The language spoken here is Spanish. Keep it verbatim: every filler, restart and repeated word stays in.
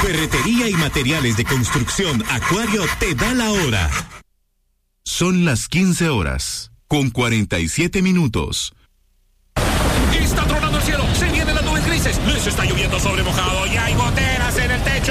Ferretería y materiales de construcción Acuario te da la hora. Son las quince horas, con cuarenta y siete minutos. Está tronando el cielo, se vienen las nubes grises, les está lloviendo sobre mojado y hay goteras en el techo.